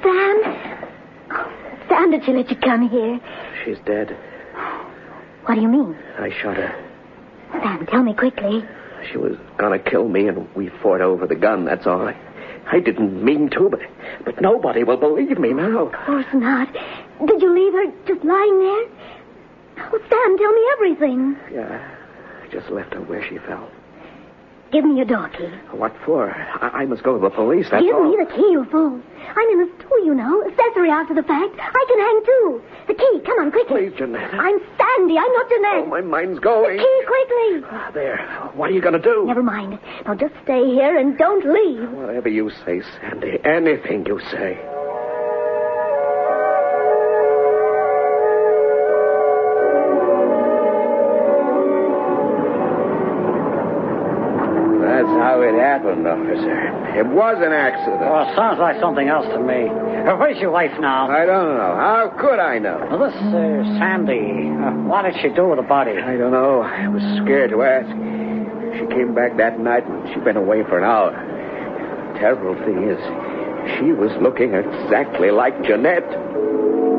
Sam? Sam, did she let you come here? She's dead. What do you mean? I shot her. Sam, tell me quickly. She was gonna kill me, and we fought over the gun, that's all. I didn't mean to, but nobody will believe me now. Of course not. Did you leave her just lying there? Oh, Sam, tell me everything. Yeah, I just left her where she fell. Give me your door key. What for? I must go to the police, that's Give all. me the key, you fool. I'm in the stool, you know. Accessory after the fact. I can hang, too. The key, come on, quickly. Please, Jeanette. I'm Sandy, I'm not Jeanette. Oh, my mind's going. The key, quickly. There. What are you gonna do? Never mind. Now just stay here and don't leave. Whatever you say, Sandy. Anything you say. That's how it happened, officer. It was an accident. Well, it sounds like something else to me. Where's your wife now? I don't know. How could I know? Well, this Sandy, what did she do with the body? I don't know. I was scared to ask. She came back that night, and she'd been away for an hour. The terrible thing is, she was looking exactly like Jeanette.